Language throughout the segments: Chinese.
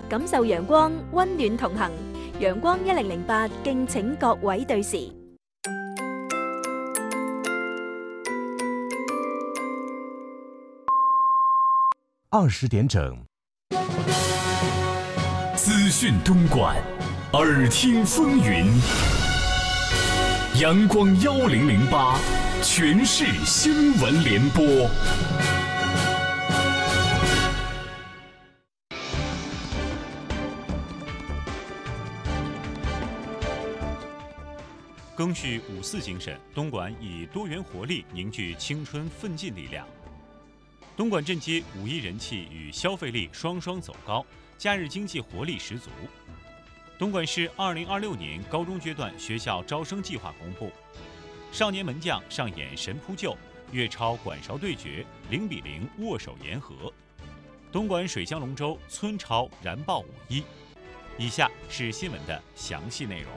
感受陽光，溫暖同行。陽光1008，敬請各位對時。 20點整， 資訊東莞，耳聽風雲。陽光1008，全市新聞聯播。 赓续5·4精神，东莞以多元活力凝聚青春奋进力量。东莞镇街5·1人气与消费力双双走高，假日经济活力十足。东莞市2026年高中阶段学校招生计划公布，少年门将上演神扑救，粤超管勺对决0-0握手言和。东莞水乡龙舟村超燃爆5·1。以下是新闻的详细内容。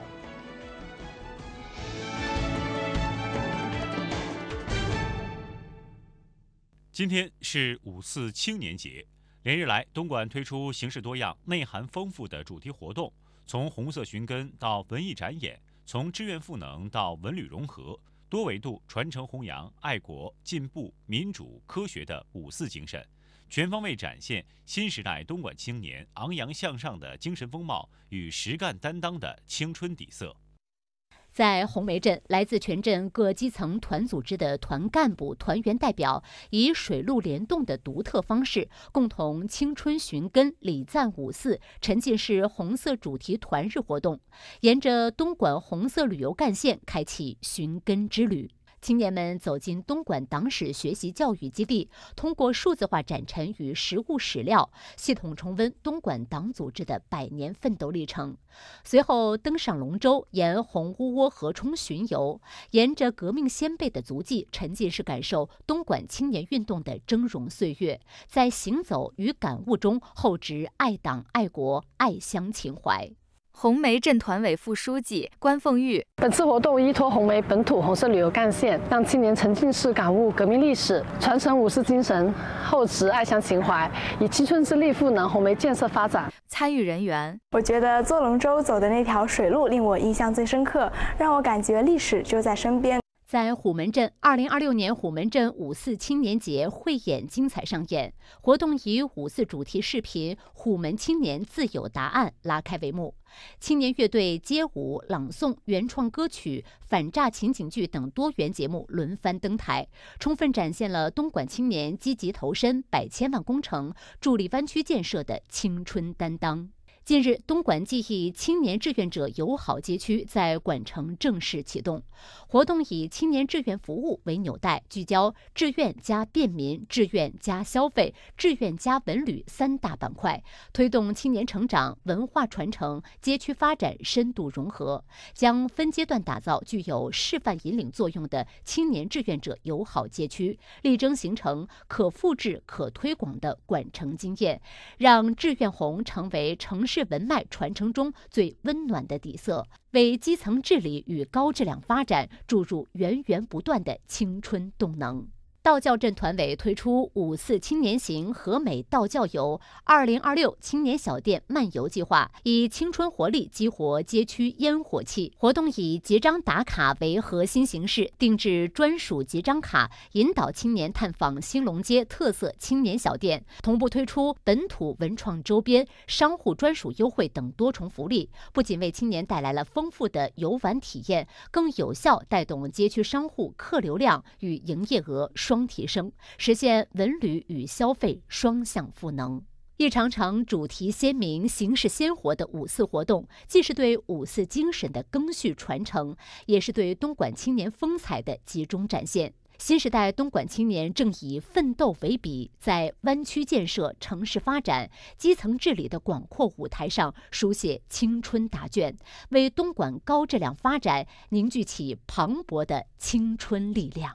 今天是5·4青年节，连日来，东莞推出形式多样、内涵丰富的主题活动，从红色寻根到文艺展演，从志愿赋能到文旅融合，多维度传承弘扬爱国、进步、民主、科学的5·4精神，全方位展现新时代东莞青年昂扬向上的精神风貌与实干担当的青春底色。 在红梅镇，来自全镇各基层团组织的团干部、团员代表，以水陆联动的独特方式，共同青春寻根、礼赞5·4沉浸式红色主题团日活动，沿着东莞红色旅游干线开启寻根之旅。青年们走进东莞党史学习教育基地，通过数字化展陈与实物史料，系统重温东莞党组织的100年奋斗历程。随后登上龙舟，沿红屋窝河冲巡游，沿着革命先辈的足迹，沉浸式感受东莞青年运动的峥嵘岁月，在行走与感悟中厚植爱党爱国爱乡情怀。 红梅镇团委副书记关凤玉， 本次活动依托红梅本土红色旅游干线，让青年沉浸式感悟革命历史，传承5·4精神，厚植爱乡情怀，以青春之力赋能红梅建设发展。 参与人员， 我觉得坐龙舟走的那条水路令我印象最深刻，让我感觉历史就在身边。 在虎门镇，2026年虎门镇5·4青年节汇演精彩上演，活动以5·4主题视频《虎门青年自有答案》拉开帷幕。青年乐队街舞、朗诵、原创歌曲、反诈情景剧等多元节目轮番登台，充分展现了东莞青年积极投身100千万工程、助力湾区建设的青春担当。近日，东莞记忆青年志愿者友好街区在莞城正式启动。活动以青年志愿服务为纽带，聚焦志愿加便民、志愿加消费、志愿加文旅3大板块，推动青年成长、文化传承、街区发展深度融合，将分阶段打造具有示范引领作用的青年志愿者友好街区，力争形成可复制、可推广的莞城经验，让志愿红成为城市文脉传承中最温暖的底色，为基层治理与高质量发展注入源源不断的青春动能。道教镇团委推出5·4青年行和美道教游2026青年小店漫游计划，以青春活力激活街区烟火气。活动以结章打卡为核心形式，定制专属结章卡，引导青年探访兴隆街特色青年小店，同步推出本土文创周边、商户专属优惠等多重福利，不仅为青年带来了丰富的游玩体验，更有效带动街区商户客流量与营业额双提升，实现文旅与消费双向赋能。一场场主题鲜明、形式鲜活的5·4活动，既是对5·4精神的赓续传承，也是对东莞青年风采的集中展现。新时代东莞青年正以奋斗为笔，在湾区建设、城市发展、基层治理的广阔舞台上书写青春答卷，为东莞高质量发展凝聚起磅礴的青春力量。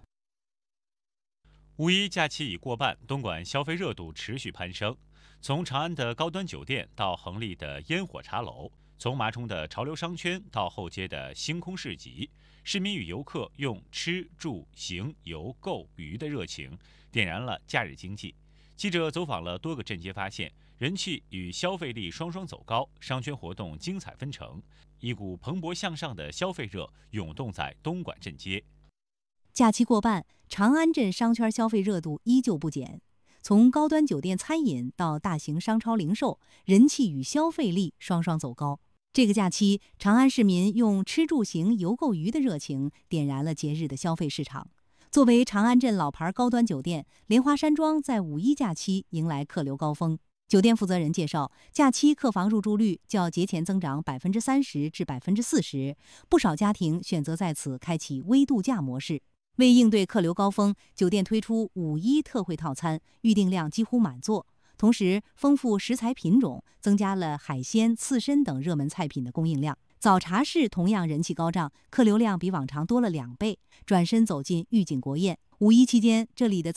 5·1假期已过半，东莞消费热度持续攀升。从长安的高端酒店到恒利的烟火茶楼，从麻冲的潮流商圈到后街的星空市集，市民与游客用吃住行游购娱的热情，点燃了假日经济。 记者走访了多个镇街，发现人气与消费力双双走高，商圈活动精彩纷呈，一股蓬勃向上的消费热涌动在东莞镇街。 假期过半，长安镇商圈消费热度依旧不减。从高端酒店餐饮到大型商超零售，人气与消费力双双走高。这个假期，长安市民用吃住行游购娱的热情，点燃了节日的消费市场。作为长安镇老牌高端酒店，莲花山庄在5·1假期迎来客流高峰。酒店负责人介绍，假期客房入住率较节前增长30%至40%，不少家庭选择在此开启微度假模式。为应对客流高峰，酒店推出5·1特惠套餐，预订量几乎满座。同时，丰富食材品种，增加了海鲜、刺身等热门菜品的供应量。早茶室同样人气高涨，客流量比往常多了2倍。转身走进御景国宴，5·1期间，这里的